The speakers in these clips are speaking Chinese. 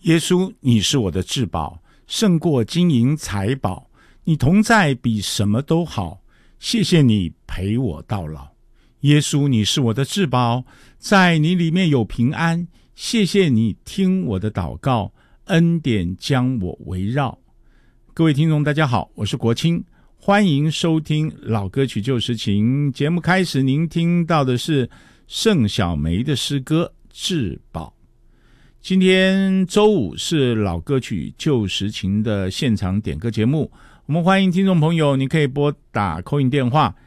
耶稣，你是我的至宝，胜过金银财宝，你同在比什么都好，谢谢你陪我到老。耶稣，你是我的至宝，在你里面有平安，谢谢你听我的祷告，恩典将我围绕。各位听众大家好，我是国清，欢迎收听老歌曲旧时情。节目开始您听到的是盛小梅的诗歌至宝。今天周五是老歌曲旧时情的现场点歌节目，我们欢迎听众朋友，你可以拨打 call in 电话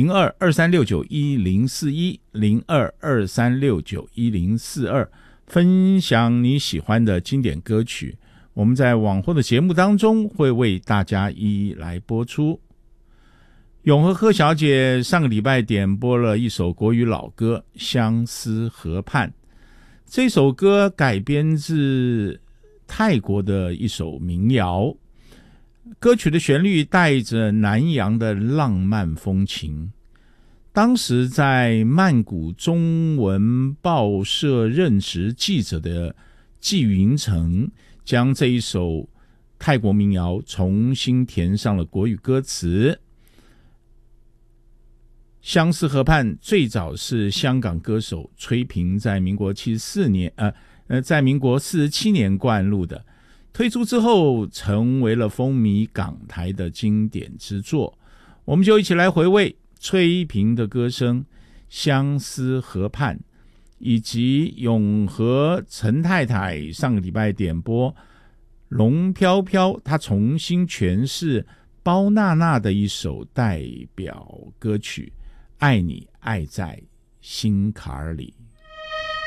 0223691041 0223691042，分享你喜欢的经典歌曲，我们在往后的节目当中会为大家一一来播出。永和贺小姐上个礼拜点播了一首国语老歌《相思河畔》，这首歌改编自泰国的一首民谣，歌曲的旋律带着南洋的浪漫风情。当时在曼谷中文报社任职记者的纪云成将这一首泰国民谣重新填上了国语歌词。相思河畔最早是香港歌手崔萍在民国74年在民国47年灌录的，推出之后成为了风靡港台的经典之作。我们就一起来回味崔萍的歌声相思河畔，以及永和陈太太上个礼拜点播龙飘飘，她重新诠释包娜娜的一首代表歌曲爱你爱在心坎里。